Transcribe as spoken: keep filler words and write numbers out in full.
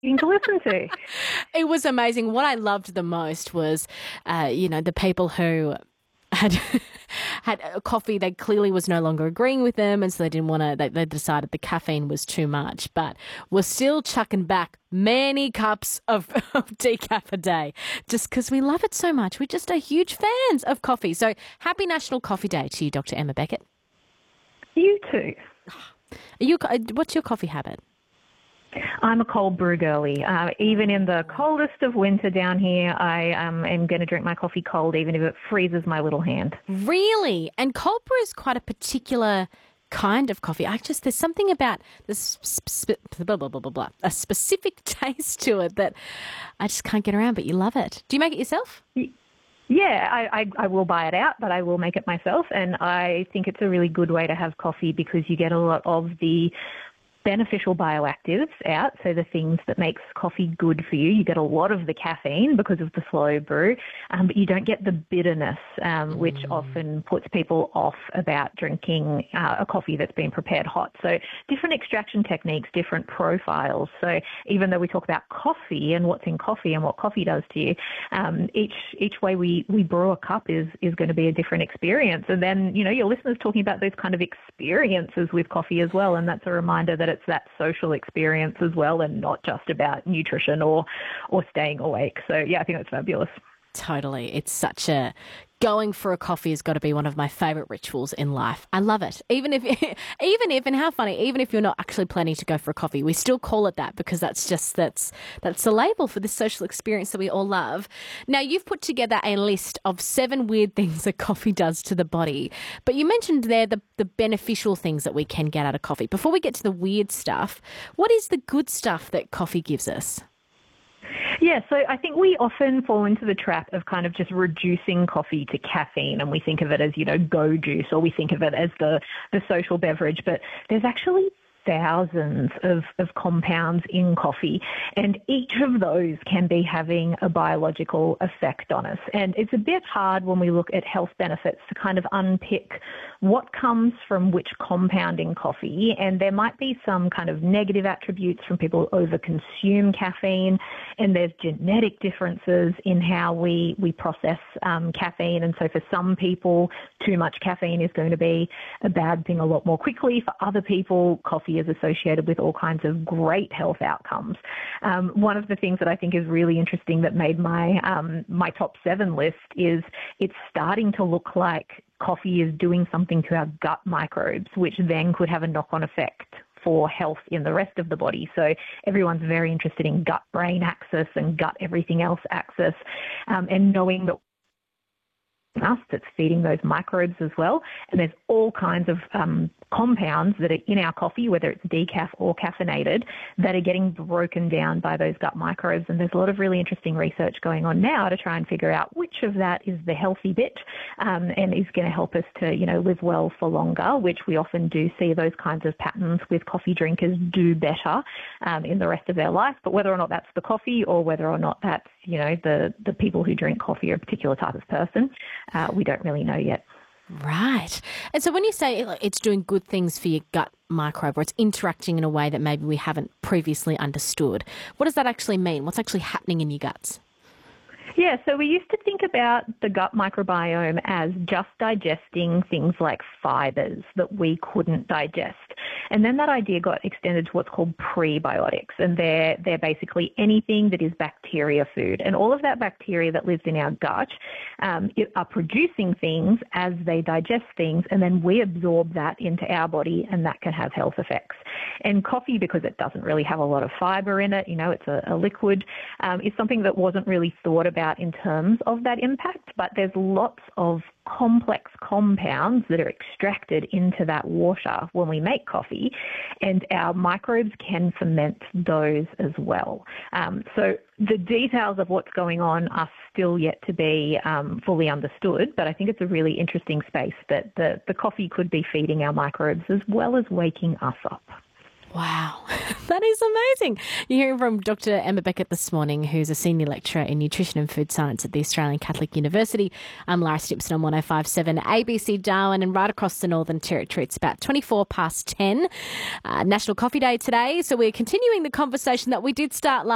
to listen to. It was amazing. What I loved the most was, uh, you know, the people who had had a coffee that clearly was no longer agreeing with them, and so they didn't want to. They, they decided the caffeine was too much, but were still chucking back many cups of, of decaf a day, just because we love it so much. We're just a huge fans of coffee. So happy National Coffee Day to you, Doctor Emma Beckett. You too. Are you? What's your coffee habit? I'm a cold brew girly. Uh, even in the coldest of winter down here, I um, am going to drink my coffee cold, even if it freezes my little hand. Really? And cold brew is quite a particular kind of coffee. I just, there's something about this sp- blah, blah, blah, blah, blah, a specific taste to it that I just can't get around, but you love it. Do you make it yourself? Yeah, I, I, I will buy it out, but I will make it myself. And I think it's a really good way to have coffee because you get a lot of the beneficial bioactives out, so the things that makes coffee good for you. You get a lot of the caffeine because of the slow brew, um, but you don't get the bitterness, um, which mm. often puts people off about drinking uh, a coffee that's been prepared hot. So different extraction techniques, different profiles. So even though we talk about coffee and what's in coffee and what coffee does to you, um, each each way we, we brew a cup is, is going to be a different experience. And then, you know, your listeners talking about those kind of experiences with coffee as well, and that's a reminder that it's that social experience as well and not just about nutrition or or staying awake. So, yeah, I think that's fabulous. Totally. It's such a... Going for a coffee has got to be one of my favourite rituals in life. I love it. Even if, even if, and how funny, even if you're not actually planning to go for a coffee, we still call it that because that's just, that's, that's the label for this social experience that we all love. Now, you've put together a list of seven weird things that coffee does to the body, but you mentioned there the, the beneficial things that we can get out of coffee. Before we get to the weird stuff, what is the good stuff that coffee gives us? Yeah, so I think we often fall into the trap of kind of just reducing coffee to caffeine, and we think of it as, you know, go juice, or we think of it as the, the social beverage, but there's actually thousands of, of compounds in coffee, and each of those can be having a biological effect on us. And it's a bit hard when we look at health benefits to kind of unpick what comes from which compound in coffee, and there might be some kind of negative attributes from people who overconsume caffeine, and there's genetic differences in how we, we process um, caffeine, and so for some people, too much caffeine is going to be a bad thing a lot more quickly. For other people, coffee is associated with all kinds of great health outcomes. Um, one of the things that I think is really interesting that made my um, my top seven list is it's starting to look like coffee is doing something to our gut microbes, which then could have a knock-on effect for health in the rest of the body. So everyone's very interested in gut-brain axis and gut everything else axis, um, and knowing that us that's feeding those microbes as well. And there's all kinds of um, compounds that are in our coffee, whether it's decaf or caffeinated, that are getting broken down by those gut microbes. And there's a lot of really interesting research going on now to try and figure out which of that is the healthy bit um, and is going to help us to, you know, live well for longer, which we often do see those kinds of patterns with coffee drinkers do better um, in the rest of their life. But whether or not that's the coffee or whether or not that's, you know, the, the people who drink coffee or a particular type of person, Uh, we don't really know yet. Right. And so when you say it's doing good things for your gut microbe, or it's interacting in a way that maybe we haven't previously understood, what does that actually mean? What's actually happening in your guts? Yeah, so we used to think about the gut microbiome as just digesting things like fibers that we couldn't digest. And then that idea got extended to what's called prebiotics, and they're, they're basically anything that is bacteria food. And all of that bacteria that lives in our gut um, it, are producing things as they digest things, and then we absorb that into our body, and that can have health effects. And coffee, because it doesn't really have a lot of fiber in it, you know, it's a, a liquid, um, is something that wasn't really thought about in terms of that impact, but there's lots of complex compounds that are extracted into that water when we make coffee, and our microbes can ferment those as well. Um, so the details of what's going on are still yet to be um, fully understood, but I think it's a really interesting space that the, the coffee could be feeding our microbes as well as waking us up. Wow, that is amazing. You're hearing from Doctor Emma Beckett this morning, who's a senior lecturer in nutrition and food science at the Australian Catholic University. I'm Lara Stimpson on one oh five point seven A B C Darwin, and right across the Northern Territory. It's about twenty-four past ten, uh, National Coffee Day today. So we're continuing the conversation that we did start last